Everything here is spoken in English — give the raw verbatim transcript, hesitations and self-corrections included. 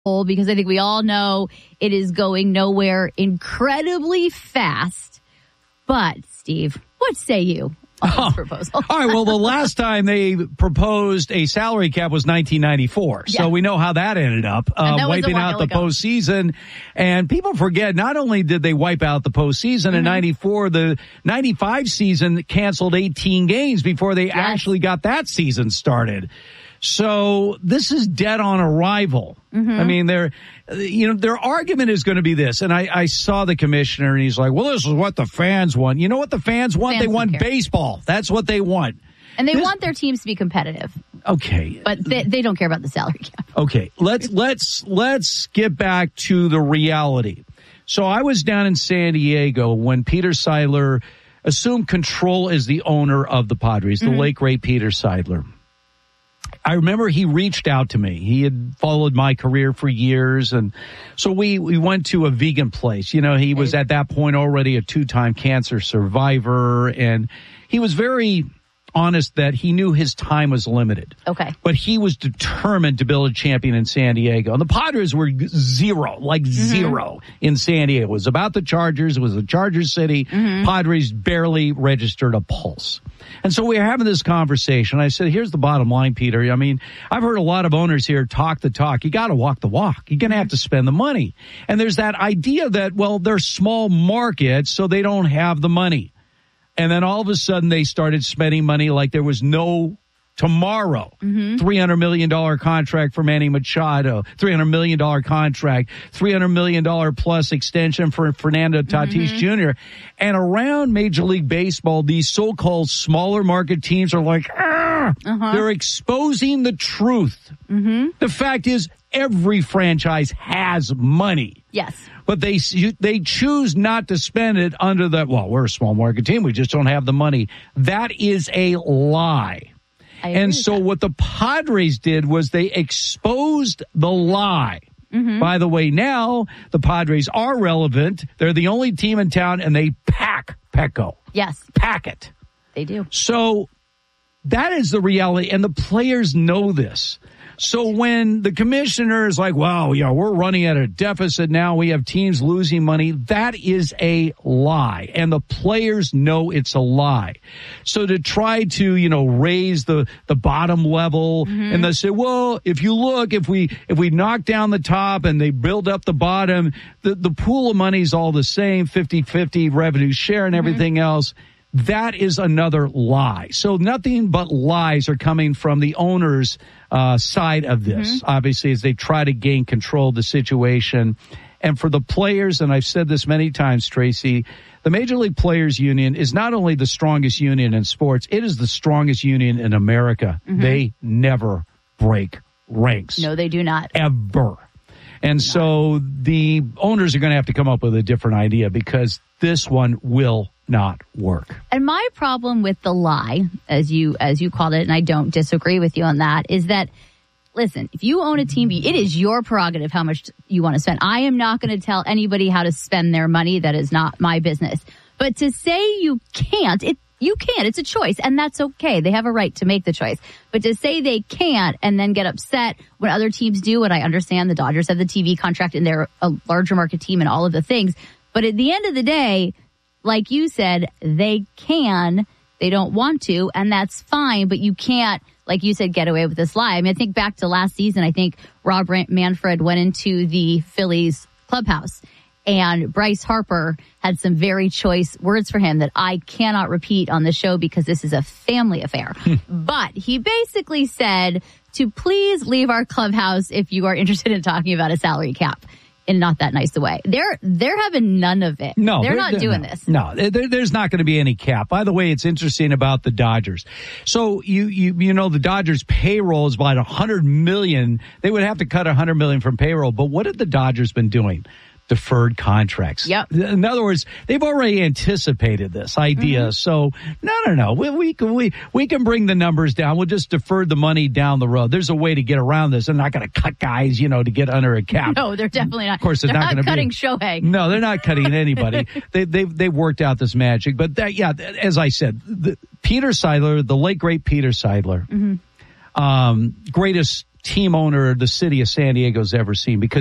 because I think we all know it is going nowhere incredibly fast. But, Steve, what say you on this oh. proposal? All right, well, the last time they proposed a salary cap was nineteen ninety-four. So yeah. we know how that ended up, uh, wiping out the ago. postseason. And people forget, not only did they wipe out the postseason mm-hmm. in ninety-four, the ninety-five season canceled eighteen games before they yes. actually got that season started. So this is dead on arrival. Mm-hmm. I mean, their, you know, their argument is going to be this. And I, I saw the commissioner and he's like, well, this is what the fans want. You know what the fans want? Fans they want care. baseball. That's what they want. And they this, want their teams to be competitive. Okay. But they, they don't care about the salary cap. Okay. Let's, let's, let's get back to the reality. So I was down in San Diego when Peter Seidler assumed control as the owner of the Padres, the mm-hmm. late great Peter Seidler. I remember he reached out to me. He had followed my career for years. And so we, we went to a vegan place. You know, he was at that point already a two-time cancer survivor. And he was very honest that he knew his time was limited. Okay. But he was determined to build a champion in San Diego. And the Padres were zero, like mm-hmm. zero in San Diego. It was about the Chargers. It was a Chargers city. Mm-hmm. Padres barely registered a pulse. And so we were having this conversation. I said, here's the bottom line, Peter. I mean, I've heard a lot of owners here talk the talk. You got to walk the walk. You're going to have to spend the money. And there's that idea that, well, they're small markets, so they don't have the money. And then all of a sudden they started spending money like there was no tomorrow. Mm-hmm. three hundred million dollars contract for Manny Machado, three hundred million dollars contract, three hundred million dollars plus extension for Fernando Tatis mm-hmm. Junior And around Major League Baseball, these so-called smaller market teams are like, ah, uh-huh. they're exposing the truth. Mm-hmm. The fact is, every franchise has money. Yes. But they they choose not to spend it under the, well, we're a small market team. We just don't have the money. That is a lie. And so that. What the Padres did was they exposed the lie. Mm-hmm. By the way, now the Padres are relevant. They're the only team in town, and they pack Petco. Yes. Pack it. They do. So that is the reality, and the players know this. So when the commissioner is like, wow, yeah, we're running at a deficit now, we have teams losing money, that is a lie. And the players know it's a lie. So to try to, you know, raise the, the bottom level mm-hmm. and they say, well, if you look, if we if we knock down the top and they build up the bottom, the, the pool of money is all the same, fifty-fifty revenue share and everything mm-hmm. else. That is another lie. So nothing but lies are coming from the owners' uh, side of this, mm-hmm. obviously, as they try to gain control of the situation. And for the players, and I've said this many times, Tracy, the Major League Players Union is not only the strongest union in sports, it is the strongest union in America. Mm-hmm. They never break ranks. No, they do not. Ever. And so the owners are going to have to come up with a different idea because this one will not work. And my problem with the lie, as you as you called it, and I don't disagree with you on that, is that, listen, if you own a team, it is your prerogative how much you want to spend. I am not going to tell anybody how to spend their money. That is not my business. But to say you can't, it you can't. It's a choice, and that's okay. They have a right to make the choice. But to say they can't and then get upset when other teams do, and I understand the Dodgers have the T V contract and they're a larger market team and all of the things. But at the end of the day, like you said, they can, they don't want to, and that's fine, but you can't, like you said, get away with this lie. I mean, I think back to last season, I think Rob Manfred went into the Phillies clubhouse, and Bryce Harper had some very choice words for him that I cannot repeat on the show because this is a family affair. But he basically said to please leave our clubhouse if you are interested in talking about a salary cap. In not that nice a way. They're they're having none of it. No, they're, they're not doing no, this. No, there, there's not going to be any cap. By the way, it's interesting about the Dodgers. So you you you know the Dodgers payroll is about a hundred million. They would have to cut a hundred million from payroll. But what have the Dodgers been doing? Deferred contracts. Yep. In other words, they've already anticipated this idea. Mm-hmm. So no, no, no. We, we can we we can bring the numbers down. We'll just defer the money down the road. There's a way to get around this. They're not going to cut guys, you know, to get under a cap. No, they're definitely not. Of course, they're, they're not, not going to cutting be, Shohei. No, they're not cutting anybody. they they've they've worked out this magic. But that, yeah, as I said, the, Peter Seidler, the late great Peter Seidler, mm-hmm. um, greatest team owner the city of San Diego's ever seen, because